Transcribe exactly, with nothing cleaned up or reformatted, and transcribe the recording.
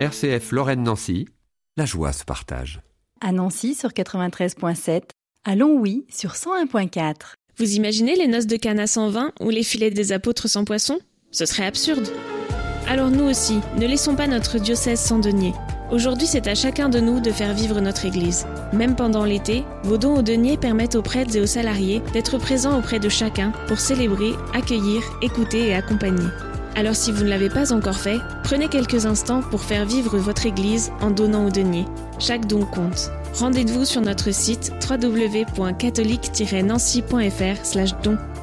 R C F Lorraine Nancy, la joie se partage. À Nancy sur quatre-vingt-treize virgule sept, à Longwy sur cent un virgule quatre. Vous imaginez les noces de Cana sans vin ou les filets des apôtres sans poisson ? Ce serait absurde. Alors nous aussi, ne laissons pas notre diocèse sans denier. Aujourd'hui, c'est à chacun de nous de faire vivre notre Église. Même pendant l'été, vos dons aux deniers permettent aux prêtres et aux salariés d'être présents auprès de chacun pour célébrer, accueillir, écouter et accompagner. Alors si vous ne l'avez pas encore fait, prenez quelques instants pour faire vivre votre Église en donnant aux deniers. Chaque don compte. Rendez-vous sur notre site w w w point catholique tiret nancy point f r slash don.